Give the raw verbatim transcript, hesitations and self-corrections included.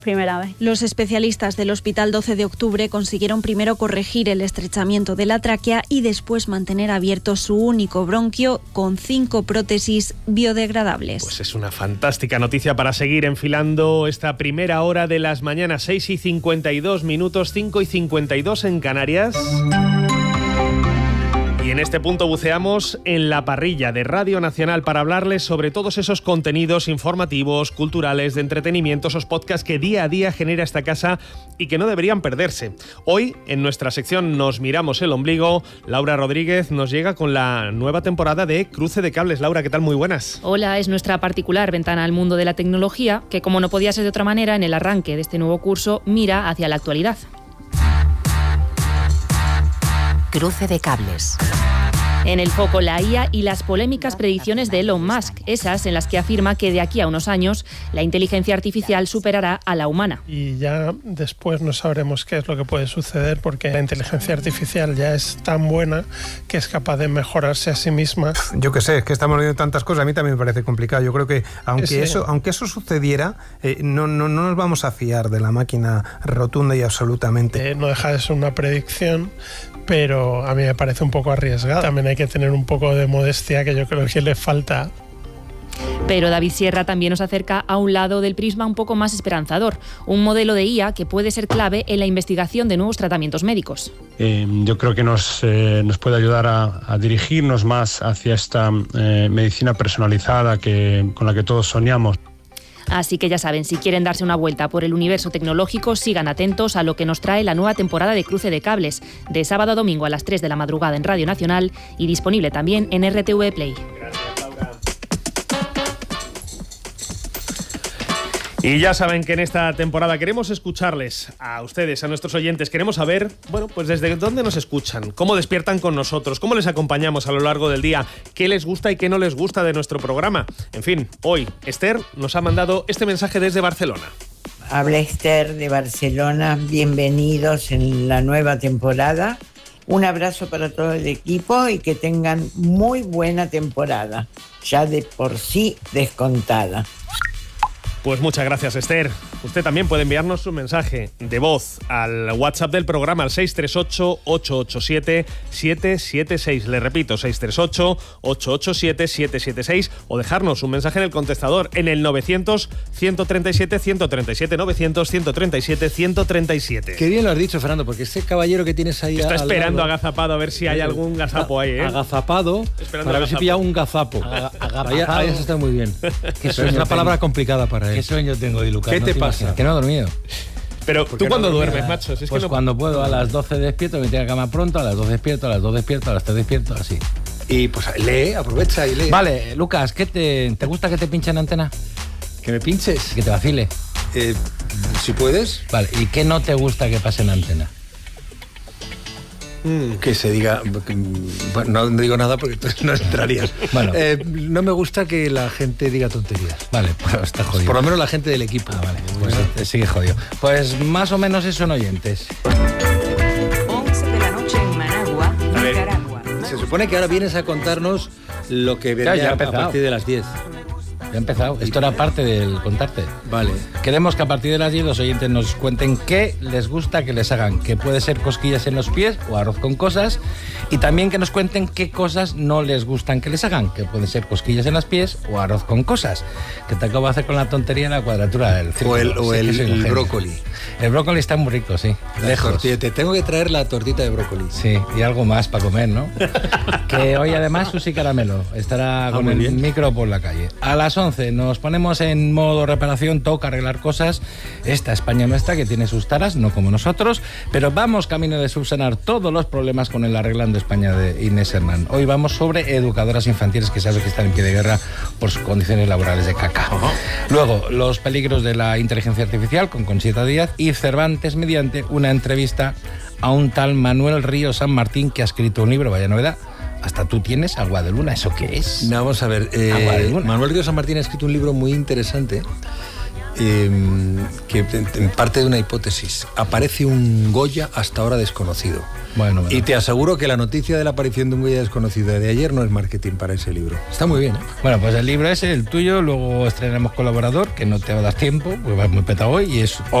Primera vez. Los especialistas del Hospital doce de octubre consiguieron primero corregir el estrechamiento de la tráquea y después mantener abierto su único bronquio con cinco prótesis biodegradables. Pues es una fantástica noticia para seguir enfilando esta primera hora de las mañanas. Seis y cincuenta y dos minutos, cinco y cincuenta y dos en Canarias. Y en este punto buceamos en la parrilla de Radio Nacional para hablarles sobre todos esos contenidos informativos, culturales, de entretenimiento, esos podcasts que día a día genera esta casa y que no deberían perderse. Hoy, en nuestra sección Nos miramos el ombligo, Laura Rodríguez nos llega con la nueva temporada de Cruce de Cables. Laura, ¿qué tal? Muy buenas. Hola, es nuestra particular ventana al mundo de la tecnología, que como no podía ser de otra manera, en el arranque de este nuevo curso mira hacia la actualidad. Cruce de Cables. En el foco la I A y las polémicas predicciones de Elon Musk, esas en las que afirma que de aquí a unos años la inteligencia artificial superará a la humana. Y ya después no sabremos qué es lo que puede suceder, porque la inteligencia artificial ya es tan buena que es capaz de mejorarse a sí misma. Yo qué sé, es que estamos viendo tantas cosas, a mí también me parece complicado. Yo creo que aunque, sí. eso, aunque eso sucediera, eh, no, no, no nos vamos a fiar de la máquina rotunda y absolutamente. Eh, no deja de ser una predicción, pero a mí me parece un poco arriesgada. También hay que tener un poco de modestia, que yo creo que le falta. Pero David Sierra también nos acerca a un lado del prisma un poco más esperanzador, un modelo de I A que puede ser clave en la investigación de nuevos tratamientos médicos. Eh, yo creo que nos, eh, nos puede ayudar a, a dirigirnos más hacia esta eh, medicina personalizada que, con la que todos soñamos. Así que ya saben, si quieren darse una vuelta por el universo tecnológico, sigan atentos a lo que nos trae la nueva temporada de Cruce de Cables, de sábado a domingo a las tres de la madrugada en Radio Nacional y disponible también en R T V Play. Y ya saben que en esta temporada queremos escucharles a ustedes, a nuestros oyentes. Queremos saber, bueno, pues desde dónde nos escuchan, cómo despiertan con nosotros, cómo les acompañamos a lo largo del día, qué les gusta y qué no les gusta de nuestro programa. En fin, hoy Esther nos ha mandado este mensaje desde Barcelona. Habla Esther de Barcelona, bienvenidos en la nueva temporada. Un abrazo para todo el equipo y que tengan muy buena temporada, ya de por sí descontada. Pues muchas gracias, Esther. Usted también puede enviarnos su mensaje de voz al WhatsApp del programa al seis tres ocho, ocho ocho siete, siete siete seis. Le repito, seis tres ocho, ocho ocho siete, siete siete seis o dejarnos un mensaje en el contestador en el novecientos, ciento treinta y siete, ciento treinta y siete, novecientos, ciento treinta y siete, ciento treinta y siete. Qué bien lo has dicho, Fernando, porque ese caballero que tienes ahí... Está esperando lado, agazapado a ver si hay algún gazapo ahí, ¿eh? Agazapado, esperando para ver si pilla un gazapo. Ahí, ahí eso está muy bien. Es una palabra complicada para él. ¿Qué sueño tengo, Dilucar? ¿Qué no te te pasa? imaginas. Que no he dormido. Pero tú cuando no duermes, macho. Si es pues que no... cuando puedo, a las doce despierto, me tengo a cama pronto, a las dos despierto, a las dos despierto, a las tres despierto, así. Y pues lee, aprovecha y lee. Vale, Lucas, ¿qué te, ¿te gusta que te pinchen antena? ¿Que me pinches? Que te vacile. Eh, si puedes. Vale, ¿y qué no te gusta que pase en antena? Mm, que se diga... Bueno, no digo nada porque tú no entrarías. Bueno. Eh, no me gusta que la gente diga tonterías. Vale, pues está jodido. Por lo menos la gente del equipo. Ah, vale, pues te sigue jodido. Pues más o menos eso son oyentes. once de la noche en Managua, Nicaragua. Se supone que ahora vienes a contarnos lo que vendrá ya, ya a partir de las diez. Ya he empezado. Esto era parte del contarte. Vale. Queremos que a partir de las diez los oyentes nos cuenten qué les gusta que les hagan, que puede ser cosquillas en los pies o arroz con cosas, y también que nos cuenten qué cosas no les gustan que les hagan, que puede ser cosquillas en los pies o arroz con cosas. Que te acabo de hacer con la tontería en la cuadratura del círculo. O el, o sí, el, el brócoli. El brócoli está muy rico, sí. La Lejos. Tortilla. Te tengo que traer la tortita de brócoli. Sí, y algo más para comer, ¿no? Que hoy además Susi Caramelo estará ah, con el bien. micro por la calle. A las once nos ponemos en modo reparación, toca arreglar cosas. Esta España nuestra que tiene sus taras, no como nosotros, pero vamos camino de subsanar todos los problemas con el Arreglando España de Inés Hernán. Hoy vamos sobre educadoras infantiles que sabes que están en pie de guerra por sus condiciones laborales de caca. Uh-huh. Luego, los peligros de la inteligencia artificial con Conchita Díaz y Cervantes mediante una entrevista a un tal Manuel Río San Martín que ha escrito un libro, vaya novedad. Hasta tú tienes Agua de Luna, ¿eso qué es? No, vamos a ver. Eh, Manuel Río San Martín ha escrito un libro muy interesante eh, que en parte de una hipótesis. Aparece un Goya hasta ahora desconocido. Bueno, bueno. Y te aseguro que la noticia de la aparición de un Goya desconocido de ayer no es marketing para ese libro. Está muy bien, ¿eh? Bueno, pues el libro ese, el tuyo, luego estrenamos Colaborador, que no te va a dar tiempo, porque vas muy petado hoy, y es